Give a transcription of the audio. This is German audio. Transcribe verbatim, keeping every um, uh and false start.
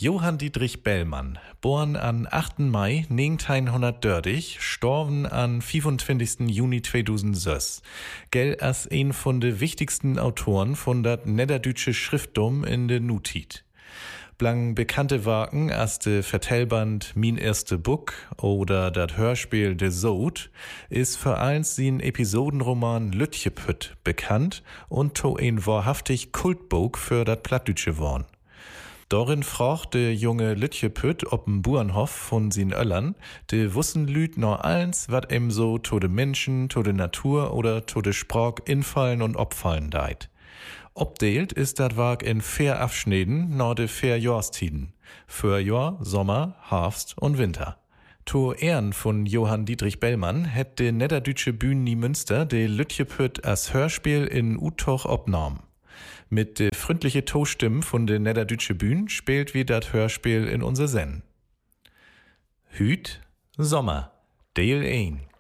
Johann Dietrich Bellmann, geboren an achten Mai neunzehnhundertdreißig, gestorben an fünfundzwanzigsten Juni zweitausendsechs, gell als ein von de wichtigsten Autoren von dat niederdeutsche Schrifttum in de Nutit. Blang bekannte Werken als de Vertellband Min erste Buch oder dat Hörspiel De Sod ist vor allem sein Episodenroman Lütjepütt bekannt und to ein wahrhaftig Kultbuch für dat Plattdütsche worn. Dorin fragt de junge Lütjepütt ob'n Burenhof von sin Öllern, de wussen Lüt nur eins, wat em so to de Menschen, to de Natur oder to de Sprach infallen und opfallen deit. Obdeelt ist dat Werk in vier Abschnitten nur de vier Jahrstiden. Frühjahr, Sommer, Herbst und Winter. To Ehren von Johann Dietrich Bellmann hätt de niederdeutsche Bühne Münster de Lütjepütt als Hörspiel in Utoch opnahm. Mit de freundliche Tostimme von de niederdeutsche Bühne spielt wie dat Hörspiel in unser Sen. Hüt, Sommer, Deel ein.